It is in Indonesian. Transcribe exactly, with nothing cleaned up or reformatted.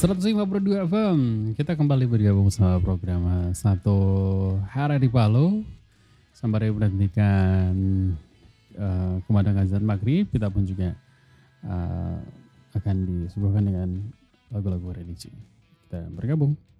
seratus lima koma dua F M. Kita kembali bergabung sama program eh, Satu Hari di Palu. Sembari menantikan uh, kumandang azan maghrib, kita pun juga uh, akan disuguhkan dengan lagu-lagu religi. Kita bergabung.